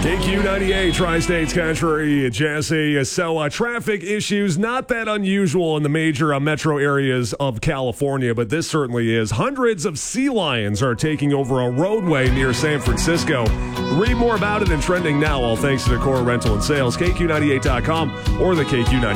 KQ98, Tri-States Country, Jesse. So traffic issues, not that unusual in the major metro areas of California, but this certainly is. Hundreds of sea lions are taking over a roadway near San Francisco. Read more about it and trending now, all thanks to Decor Rental and Sales, KQ98.com or the KQ98